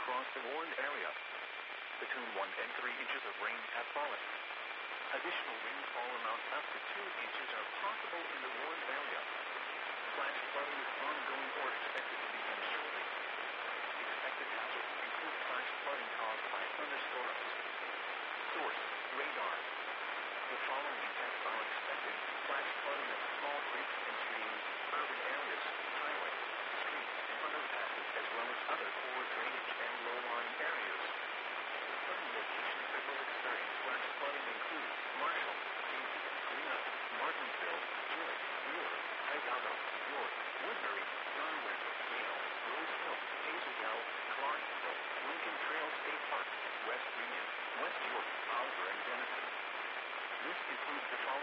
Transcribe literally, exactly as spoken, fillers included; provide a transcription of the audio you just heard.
across the warned area. Between one and three inches of rain have fallen. Additional rainfall amounts up to two inches are possible in the warned area. Flash flooding is ongoing or expected to begin shortly. Expected hazards include flash flooding caused by thunderstorms. Source: radar. The following events are expected: flash flooding of small creeks and streams, urban areas, highways, streets, and underpasses, as well as other poor drainage and low-lying areas. Certain locations that will experience flash flooding include Marshall, Daisy, Greenock, Martinsville, Jewett, Wheeler, Hidalgo, York, Woodbury, Darwin, Yale, Rose Hill, Hazeldale, Clarksville, Lincoln Trail State Park, West Union, West York, Oliver, and Denison. This includes the following